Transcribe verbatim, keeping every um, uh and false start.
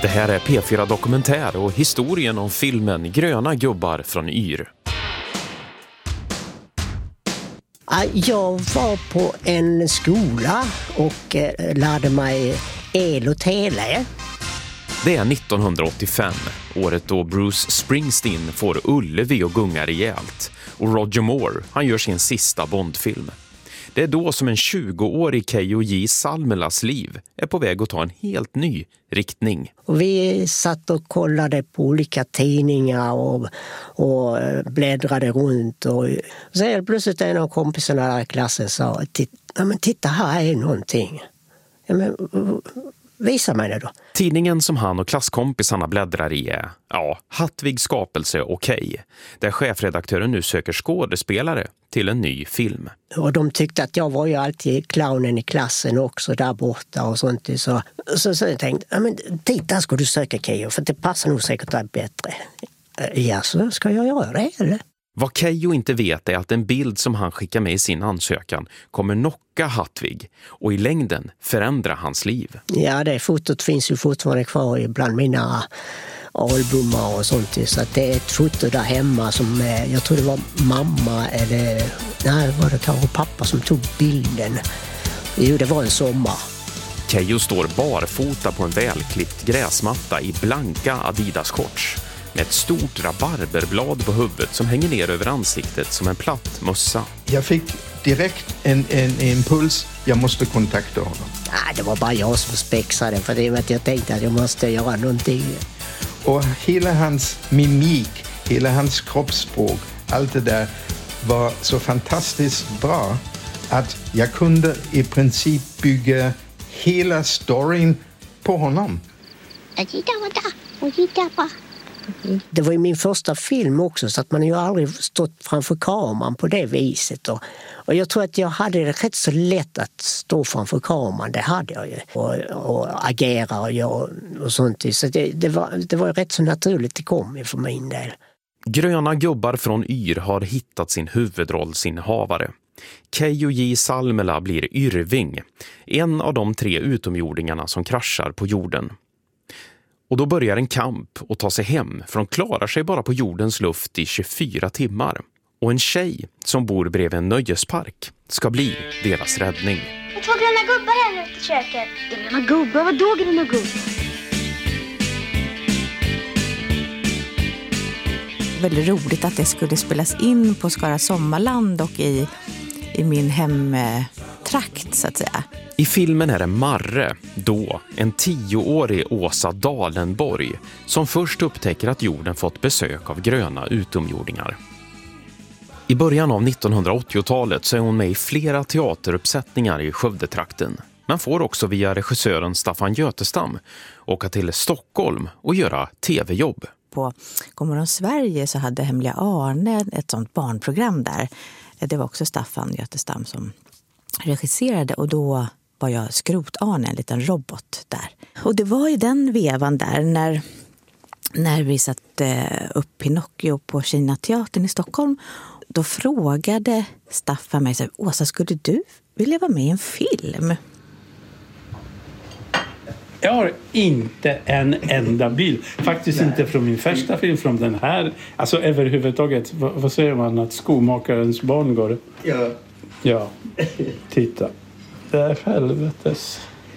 Det här är P fyra Dokumentär och historien om filmen Gröna gubbar från Yr. Jag var på en skola och lärde mig el och tele. Det är nittonhundraåttiofem, året då Bruce Springsteen får Ullevi och gunga rejält. Och Roger Moore, han gör sin sista Bondfilm. Det är då som en tjugoårig Keijo J. Salmelas liv är på väg att ta en helt ny riktning. Och vi satt och kollade på olika tidningar och, och bläddrade runt. Och så helt plötsligt en av kompisarna där i klassen sa, ja, men titta, här är någonting. Ja, men, visa mig det då. Tidningen som han och klasskompisarna bläddrar i är, ja, Hattvigs skapelse okej. Där chefredaktören nu söker skådespelare till en ny film. Och de tyckte att jag var ju alltid clownen i klassen också där borta och sånt. Så, så, så jag tänkte, ja men titta ska du söka Keijo för det passar nog säkert där bättre. Ja, så ska jag göra det eller? Vad Keijo inte vet är att en bild som han skickar med i sin ansökan kommer knocka Hattvig och i längden förändra hans liv. Ja, det fotot finns ju fortfarande kvar bland mina albumar och sånt. Så att det är ett foto där hemma som jag tror det var mamma eller nej, var det kanske pappa som tog bilden. Jo, det var en sommar. Keijo står barfota på en välklippt gräsmatta i blanka Adidas-shorts med ett stort rabarberblad på huvudet som hänger ner över ansiktet som en platt mössa. Jag fick direkt en, en impuls, jag måste kontakta honom. Nej, det var bara jag som spexade för det var att jag tänkte att jag måste göra någonting. Och hela hans mimik, hela hans kroppsspråk, allt det där var så fantastiskt bra att jag kunde i princip bygga hela storyn på honom. Det var ju min första film också så att man ju aldrig stått framför kameran på det viset. Och, och jag tror att jag hade det rätt så lätt att stå framför kameran, det hade jag ju. Och, och agera och, jag, och sånt. Så det, det, var, det var rätt så naturligt det kom för min del. Gröna gubbar från Yr har hittat sin huvudrollsinnehavare. Keijo J. Salmela blir Yrving, en av de tre utomjordingarna som kraschar på jorden. Och då börjar en kamp att ta sig hem för de klarar sig bara på jordens luft i tjugofyra timmar. Och en tjej som bor bredvid en nöjespark ska bli deras räddning. Det är två gröna gubbar här ute i köket. Gröna gubbar? Vadå gröna gubbar? Väldigt roligt att det skulle spelas in på Skara Sommarland och i, i min hemtrakt så att säga. I filmen är det Marre, då en tioårig Åsa Dalenborg, som först upptäcker att jorden fått besök av gröna utomjordingar. I början av nittonhundraåttiotalet så är hon med i flera teateruppsättningar i Skövdetrakten, men får också via regissören Staffan Götestam åka till Stockholm och göra tv-jobb. På Godmorgon Sverige så hade Hemliga Arne ett sånt barnprogram där. Det var också Staffan Götestam som regisserade och då var jag Skrot-Arne, en liten robot där. Och det var i den vevan där när, när vi satte upp Pinocchio på Kinateatern i Stockholm. Då frågade Staffan mig så här, Åsa, skulle du vilja vara med i en film? Jag har inte en enda bild. Faktiskt Nej. inte från min första film, från den här. Alltså överhuvudtaget, vad, vad säger man? Att skomakarens barn går? Ja. Ja, titta. Det är helvetes.